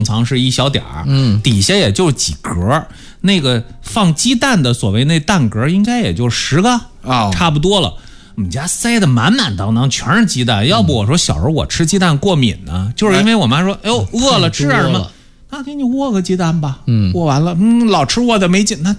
藏是一小点儿，底下也就几格，那个放鸡蛋的所谓那蛋格应该也就10个差不多了。我们家塞得满满当当，全是鸡蛋。要不我说小时候我吃鸡蛋过敏呢，就是因为我妈说，哎呦饿了吃点什么。那天你握个鸡蛋吧，握完了，老吃握的没劲，那